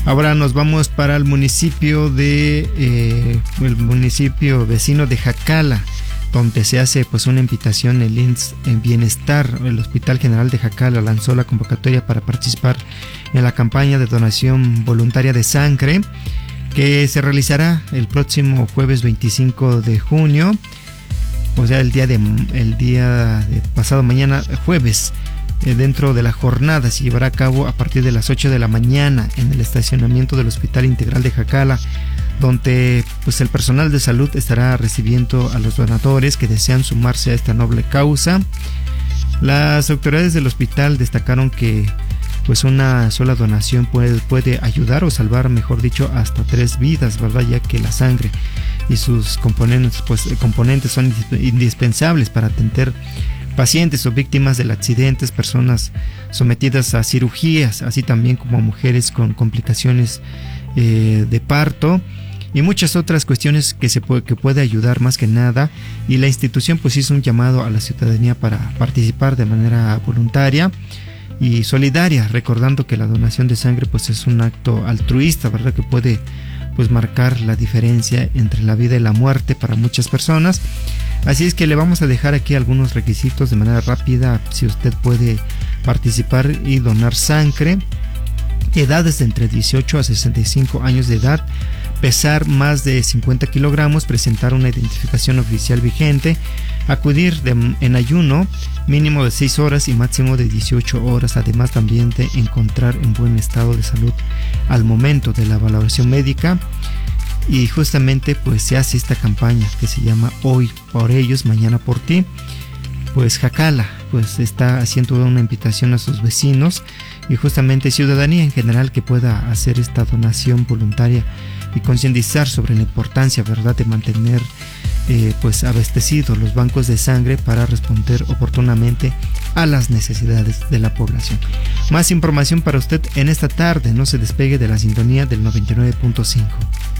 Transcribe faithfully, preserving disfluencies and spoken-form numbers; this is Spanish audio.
Ahora nos vamos para el municipio de eh, el municipio vecino de Jacala, donde se hace pues una invitación. El I M S S en Bienestar, el Hospital General de Jacala, lanzó la convocatoria para participar en la campaña de donación voluntaria de sangre, que se realizará el próximo jueves veinticinco de junio, o sea, el día de el día de pasado mañana, jueves. Eh, dentro de la jornada se llevará a cabo a partir de las ocho de la mañana en el estacionamiento del Hospital Integral de Jacala, donde pues el personal de salud estará recibiendo a los donadores que desean sumarse a esta noble causa. Las autoridades del hospital destacaron que pues una sola donación puede, puede ayudar o salvar, mejor dicho, hasta tres vidas, ¿verdad? Ya que la sangre y sus componentes, pues, componentes son indispensables para atender pacientes o víctimas de accidentes, personas sometidas a cirugías, así también como mujeres con complicaciones eh, de parto y muchas otras cuestiones que se puede, que puede ayudar más que nada. Y la institución pues hizo un llamado a la ciudadanía para participar de manera voluntaria y solidaria, recordando que la donación de sangre pues es un acto altruista, ¿verdad? Que puede pues marcar la diferencia entre la vida y la muerte para muchas personas. Así es que le vamos a dejar aquí algunos requisitos de manera rápida, si usted puede participar y donar sangre. Edades de entre dieciocho a sesenta y cinco años de edad, pesar más de cincuenta kilogramos, presentar una identificación oficial vigente, acudir de, en ayuno mínimo de seis horas y máximo de dieciocho horas, además también de encontrar en buen estado de salud al momento de la valoración médica. Y justamente pues se hace esta campaña que se llama Hoy por ellos, mañana por ti. Pues Jacala pues está haciendo una invitación a sus vecinos y justamente ciudadanía en general que pueda hacer esta donación voluntaria y concientizar sobre la importancia, ¿verdad?, de mantener eh, pues abastecidos los bancos de sangre para responder oportunamente a las necesidades de la población. Más información para usted en esta tarde. No se despegue de la sintonía del noventa y nueve punto cinco.